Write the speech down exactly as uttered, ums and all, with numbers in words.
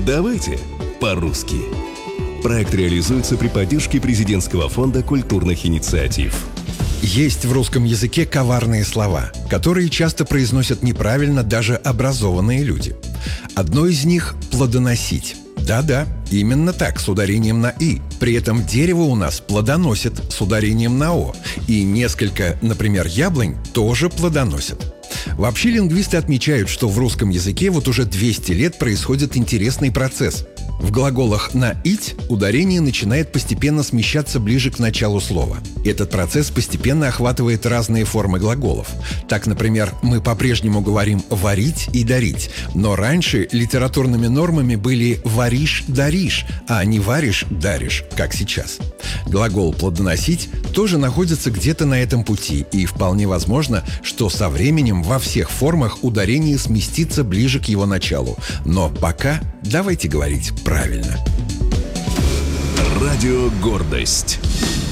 Давайте по-русски. Проект реализуется при поддержке Президентского фонда культурных инициатив. Есть в русском языке коварные слова, которые часто произносят неправильно даже образованные люди. Одно из них – плодоносить. Да-да, именно так, с ударением на «и». При этом дерево у нас плодоносит с ударением на «о». И несколько, например, яблонь тоже плодоносят. Вообще лингвисты отмечают, что в русском языке вот уже двести лет происходит интересный процесс. В глаголах «на ить» ударение начинает постепенно смещаться ближе к началу слова. Этот процесс постепенно охватывает разные формы глаголов. Так, например, мы по-прежнему говорим «варить» и «дарить», но раньше литературными нормами были «варишь», «даришь», а не «варишь», «даришь», как сейчас. Глагол «плодоносить» тоже находится где-то на этом пути, и вполне возможно, что со временем во всех формах ударение сместится ближе к его началу. Но пока давайте говорить правильно. Радио «Гордость».